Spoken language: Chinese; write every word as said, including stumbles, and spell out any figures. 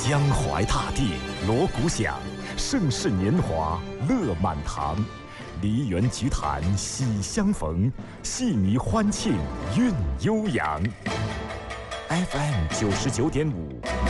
江淮大地锣鼓响，盛世年华乐满堂。梨园菊坛喜相逢，戏迷欢庆韵悠扬。F M 九十九点五，